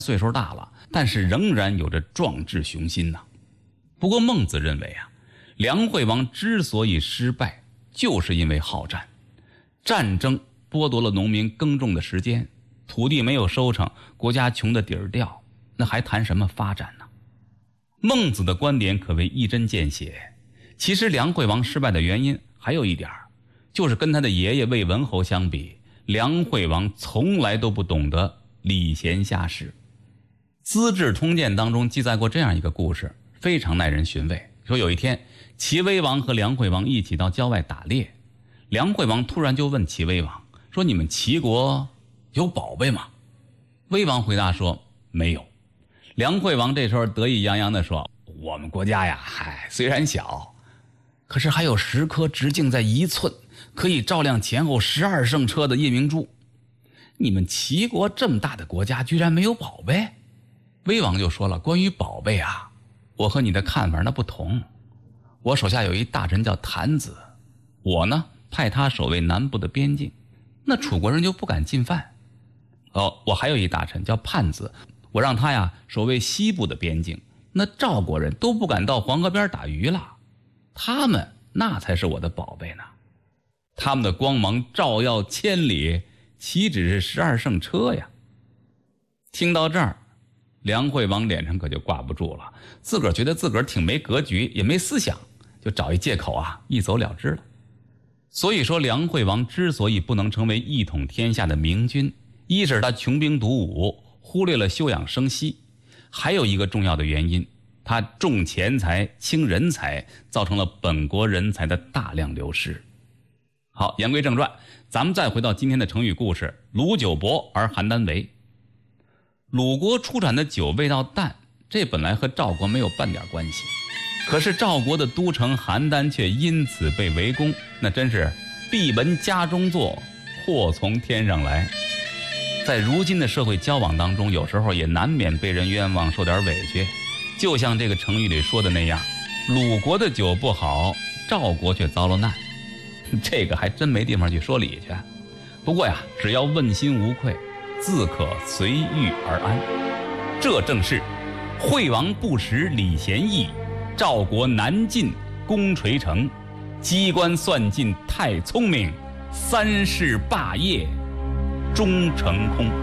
岁数大了，但是仍然有着壮志雄心呐。不过孟子认为啊，梁惠王之所以失败，就是因为好战。战争剥夺了农民耕种的时间，土地没有收成，国家穷得底儿掉，那还谈什么发展呢？孟子的观点可谓一针见血。其实梁惠王失败的原因还有一点，就是跟他的爷爷魏文侯相比，梁惠王从来都不懂得礼贤下士。《资治通鉴》当中记载过这样一个故事，非常耐人寻味。说有一天，齐威王和梁惠王一起到郊外打猎，梁惠王突然就问齐威王说：“你们齐国有宝贝吗？”威王回答说：“没有。”梁惠王这时候得意洋洋地说：“我们国家呀，虽然小，可是还有10颗直径在1寸，可以照亮前后12乘车的夜明珠。你们齐国这么大的国家，居然没有宝贝？”威王就说了：“关于宝贝啊，我和你的看法那不同。我手下有一大臣叫谭子，我呢派他守卫南部的边境，那楚国人就不敢进犯。我还有一大臣叫泮子，我让他呀守卫西部的边境，那赵国人都不敢到黄河边打鱼了。他们那才是我的宝贝呢，他们的光芒照耀千里，岂止是12乘车呀。”听到这儿，梁惠王脸上可就挂不住了，自个儿觉得自个儿挺没格局，也没思想，就找一借口啊，一走了之了。所以说，梁惠王之所以不能成为一统天下的明君，一是他穷兵黩武，忽略了休养生息，还有一个重要的原因，他重钱财轻人才，造成了本国人才的大量流失。好，言归正传，咱们再回到今天的成语故事，鲁酒薄而邯郸为。鲁国出产的酒味道淡，这本来和赵国没有半点关系，可是赵国的都城邯郸却因此被围攻，那真是闭门家中坐，祸从天上来。在如今的社会交往当中，有时候也难免被人冤枉，受点委屈。就像这个成语里说的那样，鲁国的酒不好，赵国却遭了难。这个还真没地方去说理去。不过呀，只要问心无愧，自可随遇而安。这正是惠王不识礼贤义，赵国难进功垂成。机关算尽太聪明，3事霸业终成空。